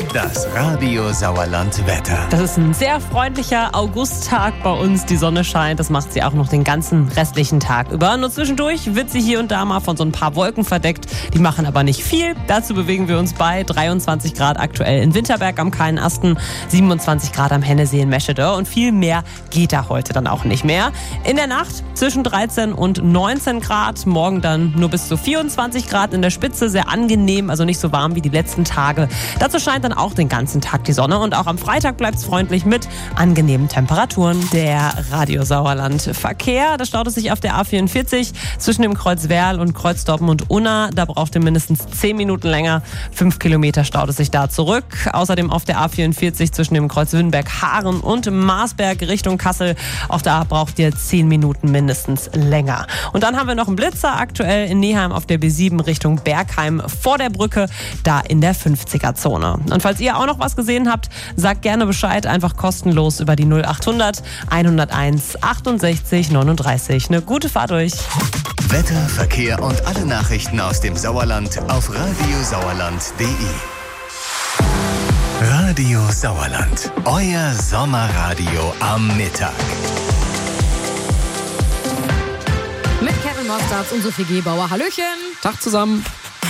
Das Radio Sauerland Wetter. Das ist ein sehr freundlicher Augusttag bei uns. Die Sonne scheint. Das macht sie auch noch den ganzen restlichen Tag über. Nur zwischendurch wird sie hier und da mal von so ein paar Wolken verdeckt. Die machen aber nicht viel. Dazu bewegen wir uns bei 23 Grad aktuell in Winterberg am Kleinen Asten, 27 Grad am Hennesee in Meschede. Und viel mehr geht da heute dann auch nicht mehr. In der Nacht zwischen 13 und 19 Grad. Morgen dann nur bis zu 24 Grad in der Spitze. Sehr angenehm, also nicht so warm wie die letzten Tage. Dazu scheint dann auch den ganzen Tag die Sonne und auch am Freitag bleibt es freundlich mit angenehmen Temperaturen. Der Radio Sauerland Verkehr, da staut es sich auf der A44 zwischen dem Kreuz Werl und Kreuz Dortmund Unna. Da braucht ihr mindestens 10 Minuten länger. 5 Kilometer staut es sich da zurück. Außerdem auf der A44 zwischen dem Kreuz Wünnberg-Haaren und Marsberg Richtung Kassel. Auch da braucht ihr 10 Minuten mindestens länger. Und dann haben wir noch einen Blitzer aktuell in Neheim auf der B7 Richtung Bergheim vor der Brücke, da in der 50er-Zone. Und falls ihr auch noch was gesehen habt, sagt gerne Bescheid, einfach kostenlos über die 0800 101 68 39. Eine gute Fahrt euch. Wetter, Verkehr und alle Nachrichten aus dem Sauerland auf radiosauerland.de. Radio Sauerland, euer Sommerradio am Mittag. Mit Kevin Mostards und Sophie Gebauer. Hallöchen. Tag zusammen.